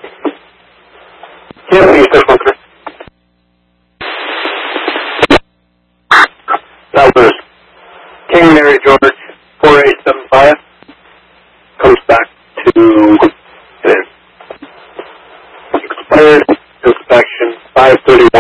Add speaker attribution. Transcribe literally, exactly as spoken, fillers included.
Speaker 1: Yeah, you said one three. That was King Mary George four eight seven five. Comes back to uh, expired inspection five thirty